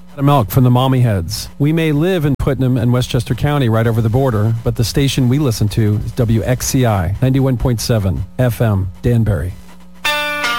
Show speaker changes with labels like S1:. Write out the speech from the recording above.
S1: Milk from the Mommy Heads. We may live in Putnam and Westchester County right over the border, but the station we listen to is WXCI 91.7 FM, Danbury.